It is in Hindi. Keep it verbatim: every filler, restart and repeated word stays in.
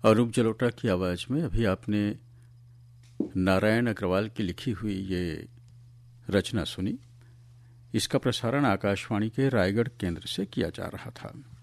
अरूप जलोटा की आवाज़ में अभी आपने नारायण अग्रवाल की लिखी हुई ये रचना सुनी। इसका प्रसारण आकाशवाणी के रायगढ़ केंद्र से किया जा रहा था।